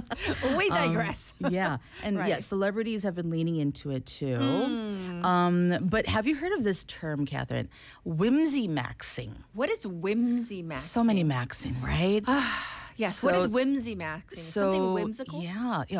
We digress. Yeah. And Right. yeah, celebrities have been leaning into it too. But have you heard of this term, Catherine? Whimsy maxing. What is whimsy maxing? So many maxing, right? Yes. What is So- whimsy maxing? Something whimsical? Yeah.